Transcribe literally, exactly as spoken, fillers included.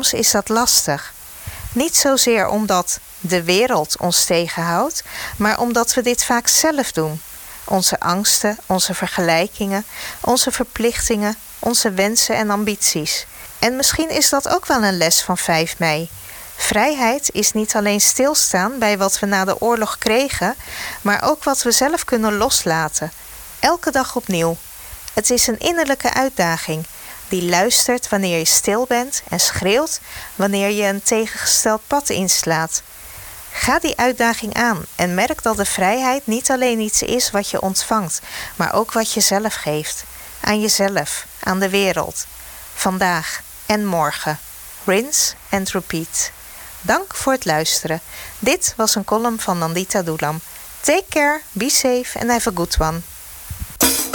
soms is dat lastig. Niet zozeer omdat de wereld ons tegenhoudt, maar omdat we dit vaak zelf doen. Onze angsten, onze vergelijkingen, onze verplichtingen, onze wensen en ambities. En misschien is dat ook wel een les van vijf mei. Vrijheid is niet alleen stilstaan bij wat we na de oorlog kregen, maar ook wat we zelf kunnen loslaten. Elke dag opnieuw. Het is een innerlijke uitdaging die luistert wanneer je stil bent en schreeuwt wanneer je een tegengesteld pad inslaat. Ga die uitdaging aan en merk dat de vrijheid niet alleen iets is wat je ontvangt, maar ook wat je zelf geeft. Aan jezelf, aan de wereld. Vandaag en morgen. Rinse and repeat. Dank voor het luisteren. Dit was een column van Nandita Doulam. Take care, be safe and have a good one.